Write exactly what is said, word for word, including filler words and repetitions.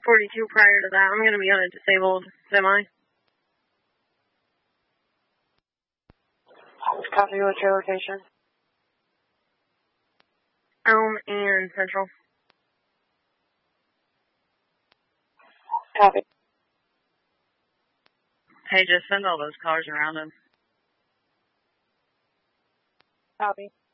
forty-two prior to that. I'm going to be on a disabled semi. Copy, what's your location? Elm and Central. Copy. Hey, just send all those cars around him. Copy.